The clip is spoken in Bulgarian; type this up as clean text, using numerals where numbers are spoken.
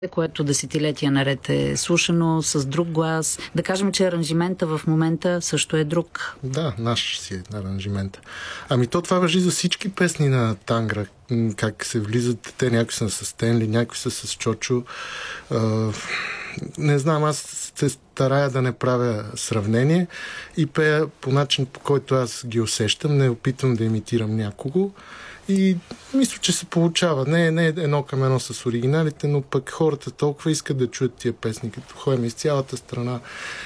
което десетилетия наред е слушано с друг глас. Да кажем, че аранжимента в момента също е друг. Да, наш си е аранжимента. Ами това важи за всички песни на Тангра. Как се влизат, те някои са с Стенли, някои са с Чочо. Не знам, аз се старая да не правя сравнение и пея по начин, по който аз ги усещам. Не опитвам да имитирам някого. И мисля, че се получава. Не е едно към едно с оригиналите, но пък хората толкова искат да чуят тия песни, като ходим из цялата страна.